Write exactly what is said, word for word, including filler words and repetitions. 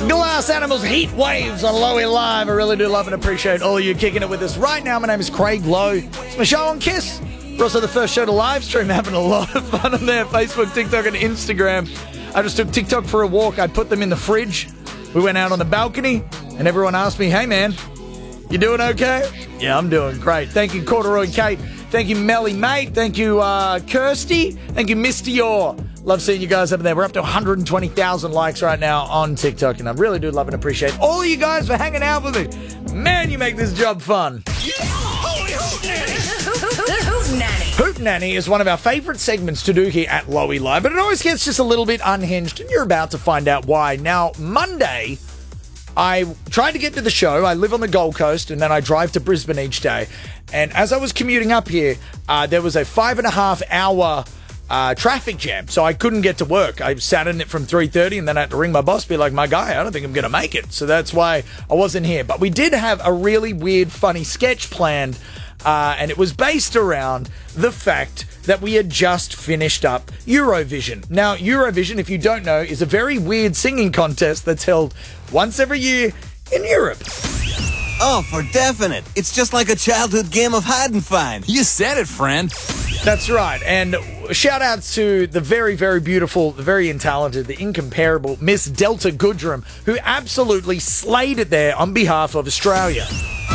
Glass Animals Heat Waves on Lowy Live. I really do love and appreciate all of you kicking it with us right now. My name is Craig Lowe. It's my show on Kiss. We're also the first show to live stream, having a lot of fun on there. Facebook, TikTok, and Instagram. I just took TikTok for a walk. I put them in the fridge. We went out on the balcony, and everyone asked me, hey, man, you doing okay? Yeah, I'm doing great. Thank you, Corduroy Kate. Thank you, Melly Mate. Thank you, uh, Kirsty. Thank you, Mister Yor. Love seeing you guys over there. We're up to one hundred twenty thousand likes right now on TikTok, and I really do love and appreciate all of you guys for hanging out with me. Man, you make this job fun. Hoot Nanny. Hoot Nanny is one of our favourite segments to do here at Lowy Live, but it always gets just a little bit unhinged, and you're about to find out why. Now, Monday, I tried to get to the show. I live on the Gold Coast, and then I drive to Brisbane each day. And as I was commuting up here, uh, there was a five and a half hour uh, traffic jam, so I couldn't get to work. I sat in it from three thirty, and then I had to ring my boss, be like, my guy, I don't think I'm going to make it. So that's why I wasn't here. But we did have a really weird, funny sketch planned, uh, and it was based around the fact that we had just finished up Eurovision. Now, Eurovision, if you don't know, is a very weird singing contest that's held once every year in Europe. Oh, for definite. It's just like a childhood game of hide and find. You said it, friend. That's right. And shout out to the very, very beautiful, the very talented, the incomparable Miss Delta Goodrum, who absolutely slayed it there on behalf of Australia.